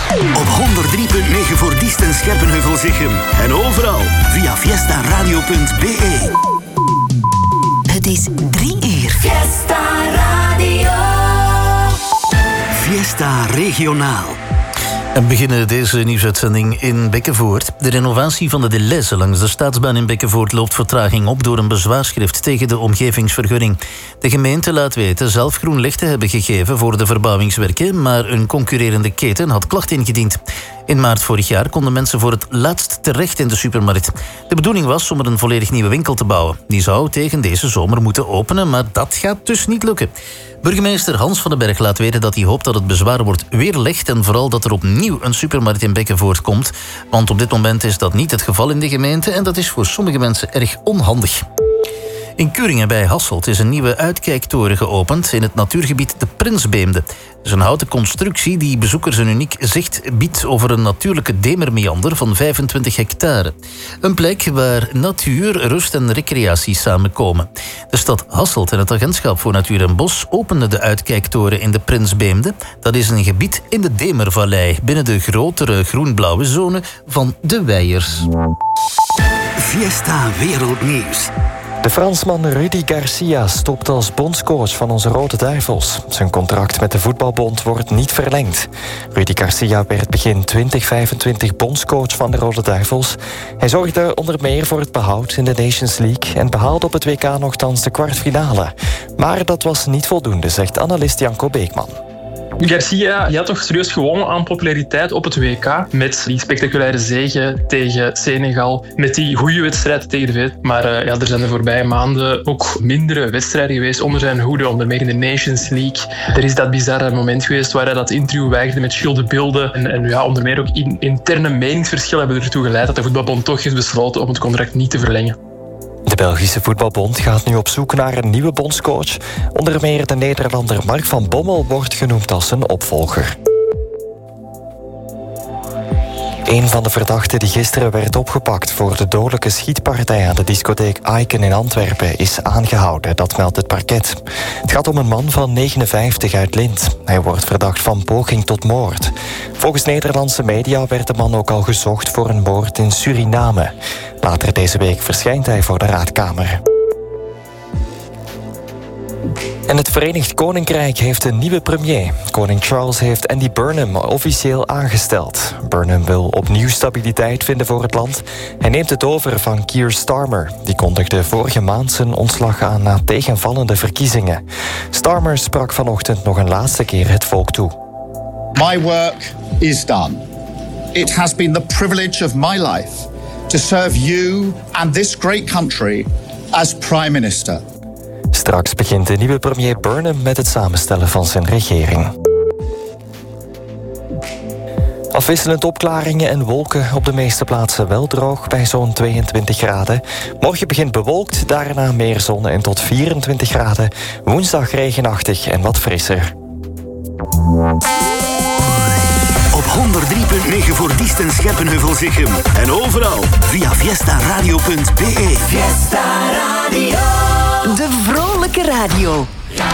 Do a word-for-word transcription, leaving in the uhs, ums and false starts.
Op honderd drie punt negen voor Diest en Scherpenheuvel-Zichem. En overal via fiesta radio punt b e. Het is drie uur. Fiesta Radio. Fiesta Regionaal. En beginnen deze nieuwsuitzending in Bekkenvoort. De renovatie van de Deleuze langs de staatsbaan in Bekkenvoort loopt vertraging op door een bezwaarschrift tegen de omgevingsvergunning. De gemeente laat weten zelf groen licht te hebben gegeven voor de verbouwingswerken, maar een concurrerende keten had klacht ingediend. In maart vorig jaar konden mensen voor het laatst terecht in de supermarkt. De bedoeling was om er een volledig nieuwe winkel te bouwen. Die zou tegen deze zomer moeten openen, maar dat gaat dus niet lukken. Burgemeester Hans van den Berg laat weten dat hij hoopt dat het bezwaar wordt weerlegd en vooral dat er opnieuw een supermarkt in Bekkenvoort komt. Want op dit moment is dat niet het geval in de gemeente en dat is voor sommige mensen erg onhandig. In Kuringen bij Hasselt is een nieuwe uitkijktoren geopend in het natuurgebied de Prinsbeemde. Het is een houten constructie die bezoekers een uniek zicht biedt over een natuurlijke demermeander van vijfentwintig hectare. Een plek waar natuur, rust en recreatie samenkomen. De stad Hasselt en het Agentschap voor Natuur en Bos openden de uitkijktoren in de Prinsbeemde. Dat is een gebied in de Demervallei, binnen de grotere groen-blauwe zone van de Weijers. Fiesta Wereldnieuws. De Fransman Rudy Garcia stopt als bondscoach van onze Rode Duivels. Zijn contract met de voetbalbond wordt niet verlengd. Rudy Garcia werd begin twintig vijfentwintig bondscoach van de Rode Duivels. Hij zorgde onder meer voor het behoud in de Nations League en behaalde op het W K nogthans de kwartfinale. Maar dat was niet voldoende, zegt analist Janko Beekman. Garcia die had toch serieus gewonnen aan populariteit op het W K. Met die spectaculaire zege tegen Senegal. Met die goede wedstrijd tegen de V. Maar uh, ja, er zijn de voorbije maanden ook mindere wedstrijden geweest onder zijn hoede. Onder meer in de Nations League. Er is dat bizarre moment geweest waar hij dat interview weigerde met Jules de Bilde. En, en ja, onder meer ook in, interne meningsverschillen hebben ertoe geleid dat de voetbalbond toch heeft besloten om het contract niet te verlengen. De Belgische voetbalbond gaat nu op zoek naar een nieuwe bondscoach. Onder meer de Nederlander Mark van Bommel wordt genoemd als zijn opvolger. Een van de verdachten die gisteren werd opgepakt voor de dodelijke schietpartij aan de discotheek Icon in Antwerpen is aangehouden, dat meldt het parket. Het gaat om een man van negenenvijftig uit Lint. Hij wordt verdacht van poging tot moord. Volgens Nederlandse media werd de man ook al gezocht voor een moord in Suriname. Later deze week verschijnt hij voor de raadkamer. En het Verenigd Koninkrijk heeft een nieuwe premier. Koning Charles heeft Andy Burnham officieel aangesteld. Burnham wil opnieuw stabiliteit vinden voor het land. Hij neemt het over van Keir Starmer. Die kondigde vorige maand zijn ontslag aan na tegenvallende verkiezingen. Starmer sprak vanochtend nog een laatste keer het volk toe. My work is done. It has been the privilege of my life to serve you and this great country as Prime Minister. Straks begint de nieuwe premier Burnham met het samenstellen van zijn regering. Afwisselend opklaringen en wolken, op de meeste plaatsen wel droog bij zo'n tweeëntwintig graden. Morgen begint bewolkt, daarna meer zon en tot vierentwintig graden. Woensdag regenachtig en wat frisser. Op honderd drie punt negen voor Diest en Scherpenheuvel-Zichem. En overal via fiesta radio punt b e. Fiesta Radio. De vrolijke radio.